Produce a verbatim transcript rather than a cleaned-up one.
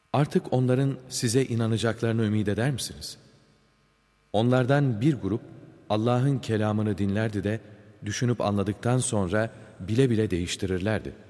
Artık onların size inanacaklarını ümid eder misiniz? Onlardan bir grup Allah'ın kelamını dinlerdi de düşünüp anladıktan sonra bile bile değiştirirlerdi.